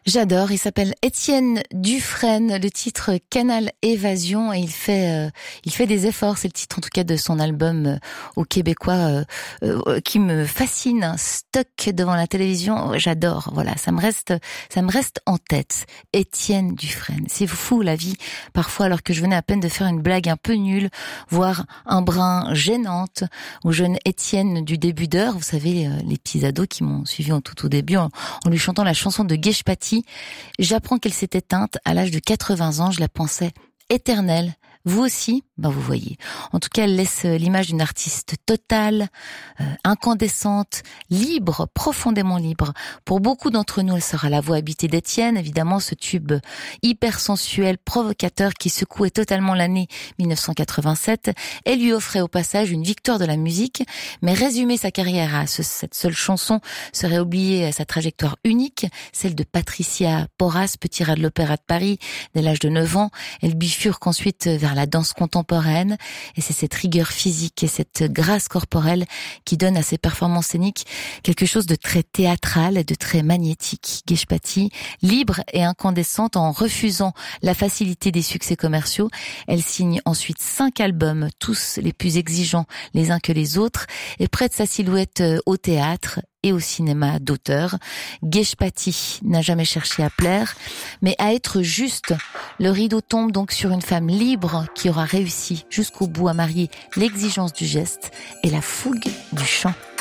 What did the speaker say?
J'adore, il s'appelle Étienne Dufresne, le titre Canal Évasion, et il fait des efforts, c'est le titre en tout cas de son album au Québécois qui me fascine, Stock devant la télévision, j'adore, voilà, ça me reste en tête. Étienne Dufresne, c'est fou la vie, parfois alors que je venais à peine de faire une blague un peu nulle, voire un brin gênante, au jeune Étienne du début d'heure, vous savez, les petits ados qui m'ont suivi tout au début en lui chantant la chanson de Guèche-Paty. J'apprends qu'elle s'est éteinte à l'âge de 80 ans, je la pensais éternelle. Vous aussi, vous voyez. En tout cas, elle laisse l'image d'une artiste totale, incandescente, libre, profondément libre. Pour beaucoup d'entre nous, elle sera la voix habitée d'Étienne, évidemment, ce tube hyper sensuel, provocateur qui secouait totalement l'année 1987 et lui offrait au passage une victoire de la musique. Mais résumer sa carrière à cette seule chanson serait oublier sa trajectoire unique, celle de Patricia Porras, petit rat de l'Opéra de Paris, dès l'âge de 9 ans. Elle bifurque ensuite vers la danse contemporaine, et c'est cette rigueur physique et cette grâce corporelle qui donne à ses performances scéniques quelque chose de très théâtral et de très magnétique. Guèche-Paty, libre et incandescente en refusant la facilité des succès commerciaux, elle signe ensuite 5 albums, tous les plus exigeants les uns que les autres, et prête sa silhouette au théâtre et au cinéma d'auteur. Guèche-Paty n'a jamais cherché à plaire, mais à être juste. Le rideau tombe donc sur une femme libre qui aura réussi jusqu'au bout à marier l'exigence du geste et la fougue du chant.